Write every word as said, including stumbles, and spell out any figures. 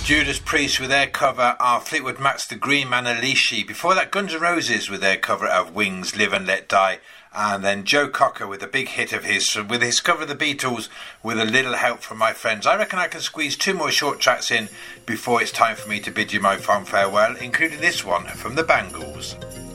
Judas Priest with their cover of Fleetwood Mac's The Green Man Alishi. Before that, Guns N' Roses with their cover of Wings, Live and Let Die. And then Joe Cocker with a big hit of his, with his cover of the Beatles, With a Little Help from My Friends. I reckon I can squeeze two more short tracks in before it's time for me to bid you my fond farewell, including this one from the Bangles.